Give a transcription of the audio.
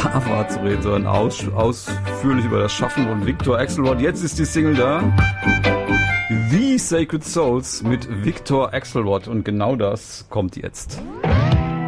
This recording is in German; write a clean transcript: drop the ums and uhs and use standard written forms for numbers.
Ava zu reden, sondern ausführlich über das Schaffen von Viktor Axelrod. Jetzt ist die Single da. The Sacred Souls mit Viktor Axelrod und genau das kommt jetzt.